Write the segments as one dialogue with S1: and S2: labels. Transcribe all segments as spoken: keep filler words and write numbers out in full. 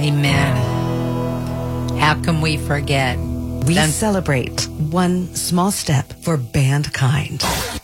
S1: Amen. How can we forget?
S2: We
S1: Then-
S2: celebrate one small step for mankind.
S1: I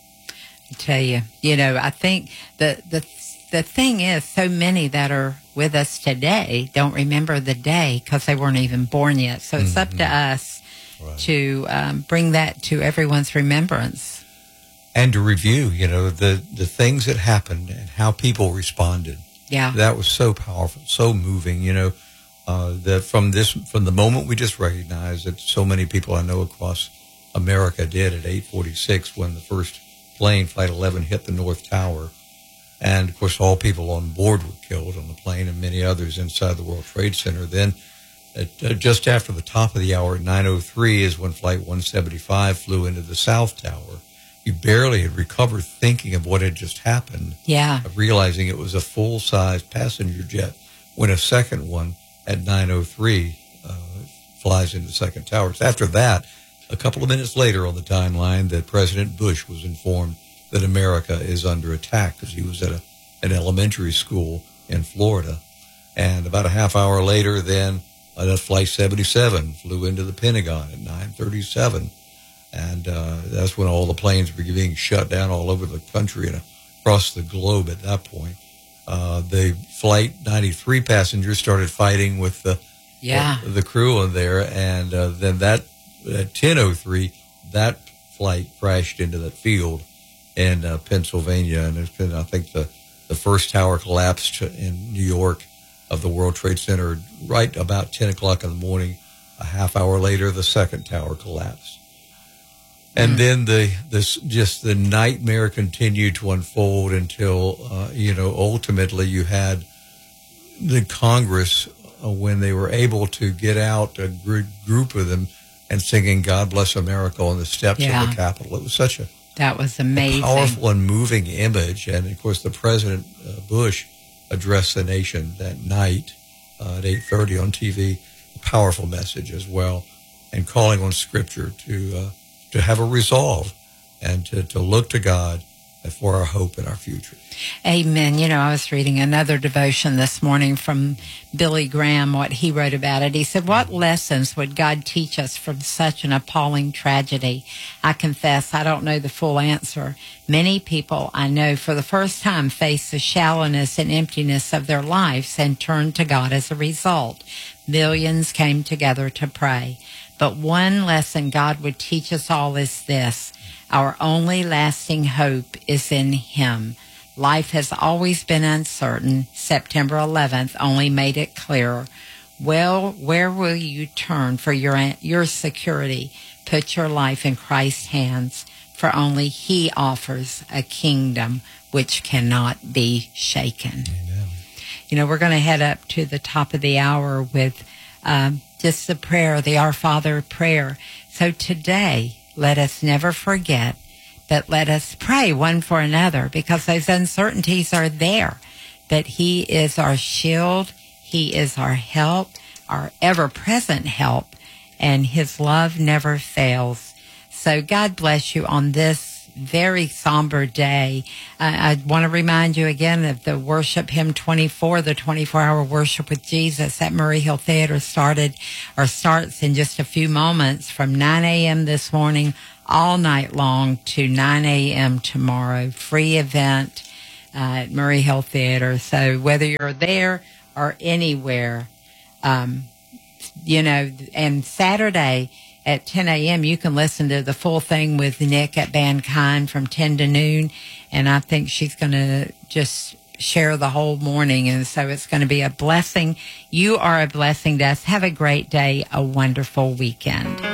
S1: tell you, you know, I think the, the, the thing is, so many that are with us today don't remember the day because they weren't even born yet. So it's mm-hmm. up to us right. to um, bring that to everyone's remembrance.
S3: And to review, you know, the, the things that happened and how people responded.
S1: Yeah.
S3: That was so powerful, so moving, you know, uh, that from this, from the moment we just recognized that so many people I know across America did at eight forty-six when the first plane, Flight eleven, hit the North Tower. And, of course, all people on board were killed on the plane and many others inside the World Trade Center. Then, at, uh, just after the top of the hour at nine oh three is when Flight one seventy-five flew into the South Tower. You barely had recovered thinking of what had just happened.
S1: Yeah.
S3: Of realizing it was a full-size passenger jet when a second one at nine oh three uh, flies into the second tower. It's after that, a couple of minutes later on the timeline, that President Bush was informed that America is under attack because he was at a, an elementary school in Florida. And about a half hour later, then, uh, Flight seventy-seven flew into the Pentagon at nine thirty-seven. And uh, that's when all the planes were being shut down all over the country and across the globe at that point. Uh, the Flight ninety-three passengers started fighting with the
S1: yeah.
S3: uh, the crew on there. And uh, then that at ten oh three, that flight crashed into that field in uh, Pennsylvania. And it's been, I think, the, the first tower collapsed in New York of the World Trade Center right about ten o'clock in the morning. A half hour later, the second tower collapsed. And mm. then the this just the nightmare continued to unfold until, uh, you know, ultimately you had the Congress, uh, when they were able to get out a gr- group of them and singing God Bless America on the steps
S1: yeah.
S3: of the Capitol. It was such a
S1: That was amazing.
S3: A powerful and moving image. And, of course, the President uh, Bush addressed the nation that night uh, at eight thirty on T V. A powerful message as well, and calling on Scripture to uh, to have a resolve and to, to look to God for our hope and our future.
S1: Amen. You know, I was reading another devotion this morning from Billy Graham, what he wrote about it. He said, what lessons would God teach us from such an appalling tragedy? I confess I don't know the full answer. Many people I know for the first time face the shallowness and emptiness of their lives and turn to God as a result. Millions came together to pray. But one lesson God would teach us all is this: our only lasting hope is in Him. Life has always been uncertain. September eleventh only made it clearer. Well, where will you turn for your your security? Put your life in Christ's hands, for only He offers a kingdom which cannot be shaken.
S3: Amen.
S1: You know, we're going to head up to the top of the hour with um, just the prayer, the Our Father prayer. So today, let us never forget, but let us pray one for another, because those uncertainties are there. But He is our shield. He is our help, our ever-present help, and His love never fails. So God bless you on this very somber day. Uh, I want to remind you again of the Worship Hymn twenty-four, the twenty-four hour Worship with Jesus at Murray Hill Theater started or starts in just a few moments from nine a.m. this morning all night long to nine a.m. tomorrow. Free event uh, at Murray Hill Theater. So whether you're there or anywhere, um, you know, and Saturday at ten a.m., you can listen to the full thing with Nick at Mankind from ten to noon. And I think she's going to just share the whole morning. And so it's going to be a blessing. You are a blessing to us. Have a great day, a wonderful weekend.